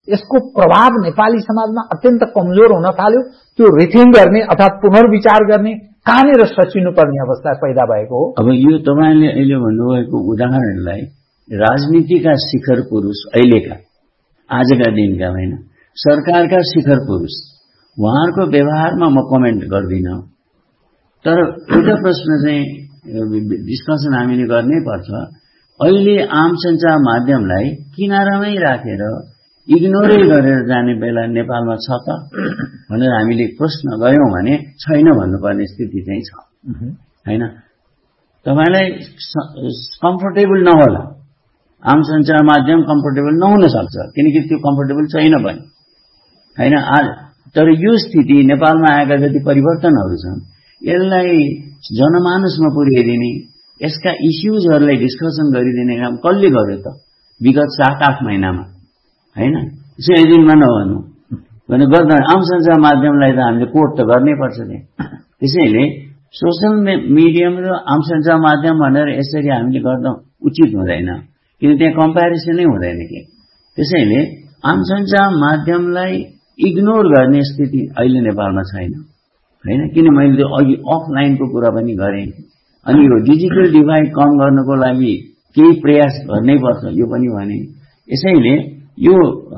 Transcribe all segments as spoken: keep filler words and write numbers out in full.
यसको प्रभाव नेपाली समाजमा अत्यन्त कमजोर हुन थाल्यो। त्यो रिथिङ गर्ने अथवा पुनर्विचार गर्ने कहाँनिर सचिनुपर्ने अवस्था पैदा भएको हो। अब यो तपाईले अहिले भन्नुभएको उदाहरणलाई राजनीतिका शिखर पुरुष अहिलेका आजका दिनका होइन, सरकारका शिखर पुरुष उहाँहरूको व्यवहारमा म कमेन्ट गर्दिन। तर एउटा प्रश्न चाहिँ डिस्कसन हामीले गर्नै पर्छ। अहिले आम सञ्चार माध्यमलाई किनारामै राखेर इग्नोरै गरेर जाने बेला नेपालमा छ त भनेर हामीले प्रश्न गर्यौं भने छैन भन्नुपर्ने स्थिति चाहिँ छ हैन। तपाईलाई कम्फर्टेबल नहोला, आम सञ्चार माध्यम कम्फर्टेबल नहुन सक्छ किनकि त्यो कम्फर्टेबल छैन पनि हैन। तर यो स्थिति नेपालमा आएका जति परिवर्तनहरू छन् यसलाई जनमानसमा पुर्याइदिने, यसका इस्युजहरूलाई डिस्कसन गरिदिने काम कसले गर्यो त विगत सात आठ महिनामा हैन। यसै दिनमा नभनु भने गर्दा आम सञ्चार माध्यमलाई त हामीले कोट त गर्नै पर्छ नि। त्यसैले सोशल मिडियम र आम सञ्चार माध्यम भनेर यसरी हामीले गर्दा उचित हुँदैन किन त्यहाँ कम्प्यारिसनै हुँदैन के। त्यसैले आम सञ्चार माध्यमलाई इग्नोर गर्ने स्थिति अहिले नेपालमा छैन हैन। किन मैले अघि अफलाइनको कुरा पनि गरेँ। अनि यो डिजिटल डिभाइड कम गर्नको लागि केही प्रयास गर्नै पर्छ यो पनि भने। यसैले यो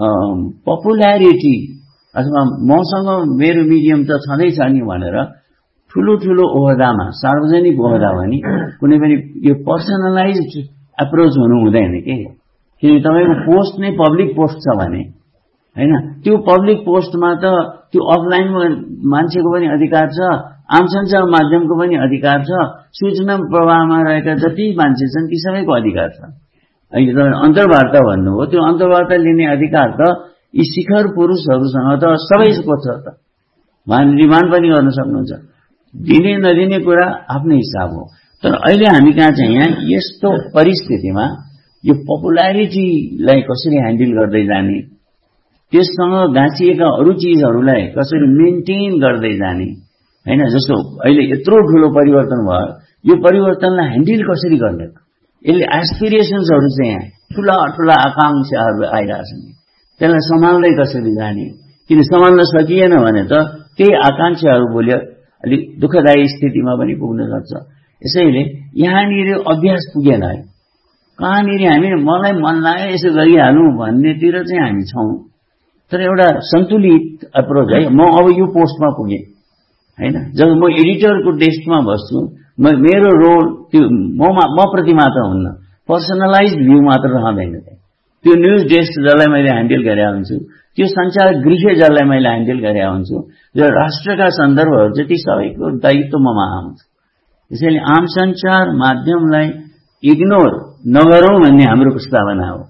पपुल्यारिटी अथवा मसँग मेरो मिडियम त छँदैछ नि भनेर ठूलो ठूलो ओहदामा सार्वजनिक ओहदा भने कुनै पनि यो पर्सनलाइज्ड एप्रोच हुनु हुँदैन के। किन तपाईको पोस्ट नै पब्लिक पोस्ट छ भने हैन, त्यो पब्लिक पोस्टमा त त्यो अफलाइनमा मान्छेको पनि अधिकार छ, आम सञ्चार माध्यमको पनि अधिकार छ, सूचना प्रवाहमा रहेका जति मान्छे छन् ती सबैको अधिकार छ। अहिले तपाईले अन्तर्वार्ता भन्नुभयो, त्यो अन्तर्वार्ता लिने अधिकार त यी शिखर पुरुषहरूसँग त सबैको छ त, उहाँले डिमान्ड पनि गर्न सक्नुहुन्छ। दिने नदिने कुरा आफ्नै हिसाब हो। तर अहिले हामी कहाँ चाहिँ यहाँ यस्तो परिस्थितिमा यो पपुल्यारिटीलाई कसरी ह्यान्डल गर्दै जाने, त्यससँग गाँसिएका अरू चीजहरूलाई कसरी मेन्टेन गर्दै जाने हैन। जस्तो अहिले यत्रो ठूलो परिवर्तन भयो, यो परिवर्तनलाई ह्यान्डल कसरी गर्ने, यसले एस्पिरेसन्सहरू चाहिँ यहाँ ठूला ठूला आकांक्षाहरू आइरहेछन्, त्यसलाई सम्हाल्दै कसरी जाने। किन सम्हाल्न सकिएन भने त त्यही आकांक्षाहरू बोल्यो अलि दुःखदायी स्थितिमा पनि पुग्न सक्छ। यसैले यहाँनिर अभ्यास पुगेन है, कहाँनिर हामी मलाई मन लाग्यो यसो गरिहालौँ भन्नेतिर चाहिँ हामी छौं। तर एउटा सन्तुलित एप्रोच है। म अब यो पोस्टमा पुगे हैन, जब म एडिटरको डेस्कमा बस्छु म मेरो रोल त्यो म प्रति मात्र हुन्न, पर्सनलाइज्ड भ्यू मात्र रहँदैन। त्यो न्यूज डेस्क जसलाई मैले ह्यान्डल गरे हुन्छु, त्यो संचार गृह जसलाई मैले ह्यान्डल गरे हुन्छु, र राष्ट्रका सन्दर्भहरू जति सबैको दायित्व ममा आउँछ। त्यसैले आम सञ्चार माध्यमलाई इग्नोर नगरौं भन्ने हाम्रो प्रस्तावना हो।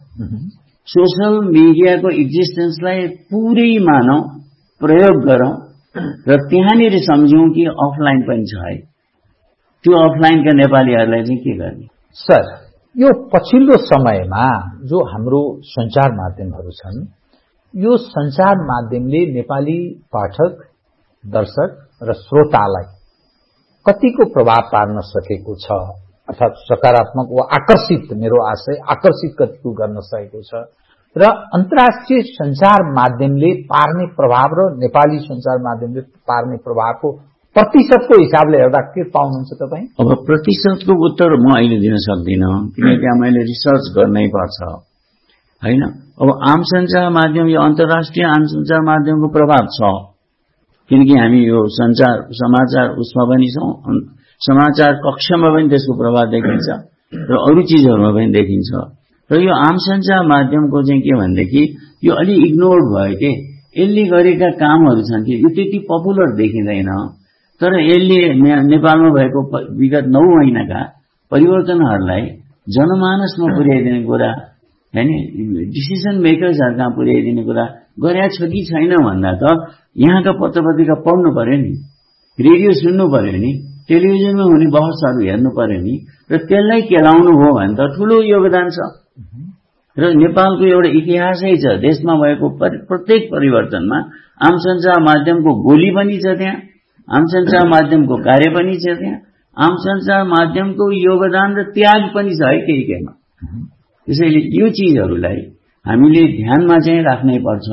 सोशल मिडियाको एक्जिस्टेन्सलाई पुरै मानौं, प्रयोग गरौं र त्यहाँनिर सम्झौं कि अफलाइन पनि छ है। त्यो अफलाइनका नेपालीहरूलाई चाहिँ के गर्ने। सर, यो पछिल्लो समयमा जो हाम्रो सञ्चार माध्यमहरू छन्, यो सञ्चार माध्यमले नेपाली पाठक, दर्शक र श्रोतालाई कतिको प्रभाव पार्न सकेको छ, अर्थात् सकारात्मक वा आकर्षित, मेरो आशय आकर्षित कतिको गर्न सकेको छ, र अन्तर्राष्ट्रिय सञ्चार माध्यमले पार्ने प्रभाव र नेपाली सञ्चार माध्यमले पार्ने प्रभावको प्रतिशतको हिसाबले हेर्दा के पाउनुहुन्छ तपाईँ? अब प्रतिशतको उत्तर म अहिले दिन सक्दिन किनकि मैले रिसर्च गर्नै पर्छ हैन। अब आम सञ्चार माध्यम, यो अन्तर्राष्ट्रिय आम सञ्चार माध्यमको प्रभाव छ किनकि हामी यो सञ्चार समाचार उसमा पनि छौं, समाचार कक्षमा पनि त्यसको प्रभाव देखिन्छ र अरू चीजहरुमा पनि देखिन्छ। र यो आम सञ्चार माध्यमको चाहिँ के भन्देखि यो अलि इग्नोर्ड भयो के। यसले गरेका कामहरू छन् कि यो त्यति पपुलर देखिँदैन, तर यसले नेपालमा भएको विगत नौ महिनाका परिवर्तनहरूलाई जनमानसमा पुर्याइदिने कुरा हैन, डिसिजन मेकर्सहरुका पुर्याइदिने कुरा गरेको छ कि छैन भन्दा त यहाँका पत्रपत्रिका पढ्नु पर्यो नि, रेडियो सुन्नु पर्यो नि, टेलिभिजनमा हुने बहसहरू हेर्नु पर्यो नि, र त्यसलाई केलाउनु हो भने त ठूलो योगदान छ। र नेपालको एउटा इतिहासै छ, देशमा भएको प्रत्येक परिवर्तनमा आम सञ्चार माध्यमको गोली पनि छ त्यहाँ, आम सञ्चार माध्यमको कार्य पनि छ त्यहाँ, आम सञ्चार माध्यमको योगदान र त्याग पनि छ है केही केहीमा। त्यसैले यो चीजहरूलाई हामीले ध्यानमा चाहिँ राख्नै पर्छ।